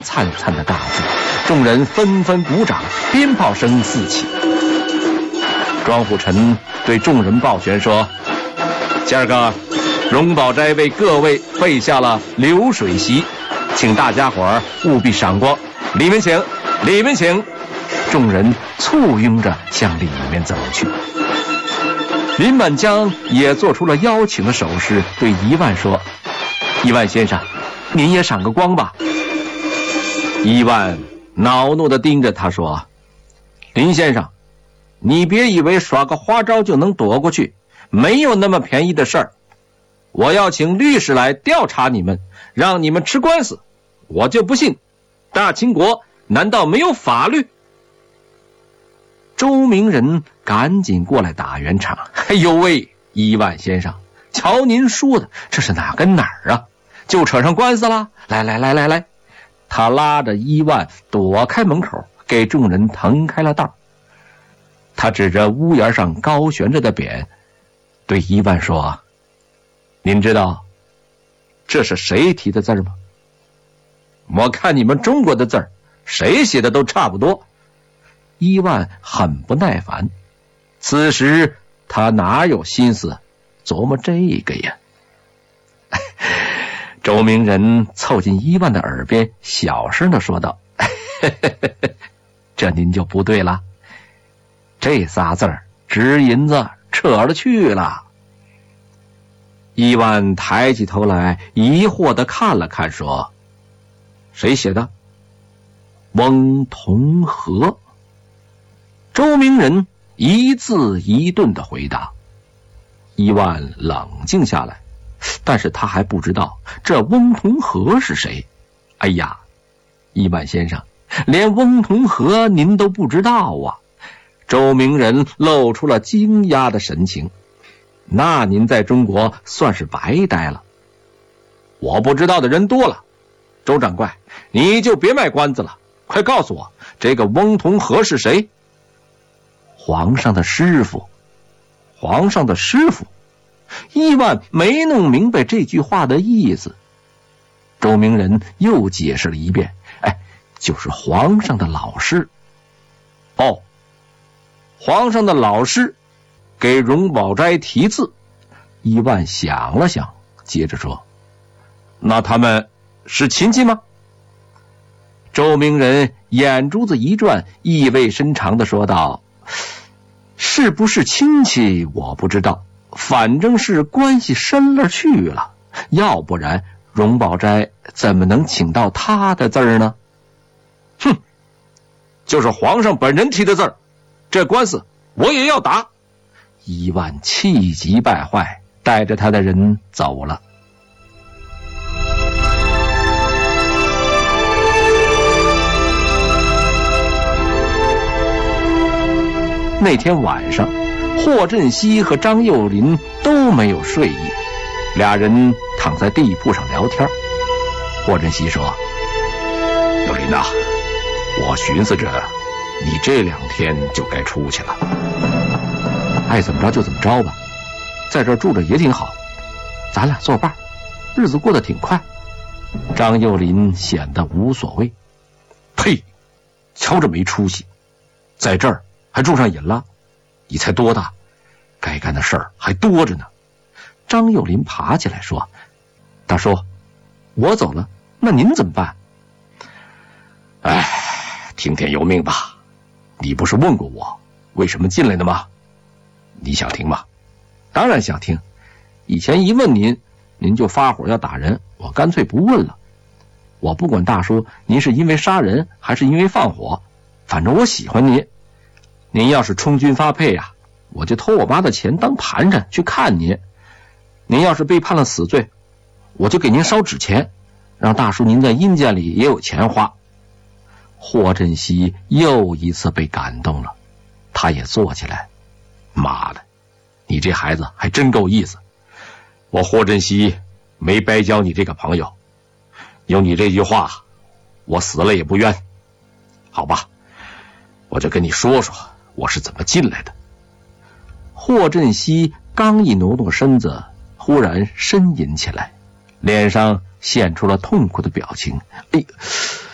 灿灿的大字，众人纷纷鼓掌，鞭炮声四起。庄虎臣对众人抱拳说：“今儿个荣宝斋为各位备下了流水席，请大家伙儿务必赏光。里面请，里面请。”众人簇拥着向里面走去。林满江也做出了邀请的手势，对一万说：“一万先生，您也赏个光吧。”一万恼怒地盯着他说：“林先生，你别以为耍个花招就能躲过去，没有那么便宜的事儿。我要请律师来调查你们，让你们吃官司，我就不信大清国难道没有法律？”周明仁赶紧过来打圆场：“哎呦喂，一万先生，瞧您说的，这是哪跟哪儿啊？就扯上官司了？来！”他拉着一万躲开门口，给众人腾开了道。他指着屋檐上高悬着的匾，对一万说：“您知道这是谁题的字吗？我看你们中国的字儿，谁写的都差不多。”一万很不耐烦，此时他哪有心思琢磨这个呀？周明仁凑近一万的耳边，小声地说道：“这您就不对了，这仨字儿值银子扯了去了。”一万抬起头来，疑惑地看了看，说：“谁写的？”“翁同龢。”周明仁一字一顿地回答。一万冷静下来，但是他还不知道这翁同龢是谁。“哎呀，一万先生，连翁同龢您都不知道啊！”周明仁露出了惊讶的神情。“那您在中国算是白待了。我不知道的人多了。周掌柜，你就别卖关子了，快告诉我，这个翁同龢是谁？”“皇上的师傅。”“皇上的师傅？”一万没弄明白这句话的意思。周明仁又解释了一遍：“就是皇上的老师。”“哦，皇上的老师给荣宝斋题字。”一万想了想，接着说：“那他们是亲戚吗？”周明仁眼珠子一转，意味深长地说道：“是不是亲戚我不知道，反正是关系深了去了，要不然荣宝斋怎么能请到他的字儿呢？”“哼，就是皇上本人提的字儿，这官司我也要打。”一万气急败坏，带着他的人走了。那天晚上，霍振西和张幼林都没有睡意，俩人躺在地铺上聊天。霍振西说：“幼林呐，我寻思着你这2天就该出去了。爱怎么着就怎么着吧，在这儿住着也挺好，咱俩作伴，日子过得挺快。”张幼林显得无所谓：“呸，瞧着没出息，在这儿还住上瘾了？你才多大，该干的事儿还多着呢。”张幼林爬起来说：“大叔，我走了，那您怎么办？”“听天由命吧。你不是问过我为什么进来的吗？你想听吗？”“当然想听。以前一问您，您就发火要打人，我干脆不问了。我不管大叔您是因为杀人还是因为放火，反正我喜欢您。您要是充军发配啊，我就偷我妈的钱当盘缠去看您。您要是被判了死罪，我就给您烧纸钱，让大叔您在阴间里也有钱花。”霍振西又一次被感动了，他也坐起来：“妈的，你这孩子还真够意思。我霍振西没白交你这个朋友，有你这句话，我死了也不冤。好吧，我就跟你说说我是怎么进来的。”霍振西刚一挪动身子，忽然呻吟起来，脸上现出了痛苦的表情。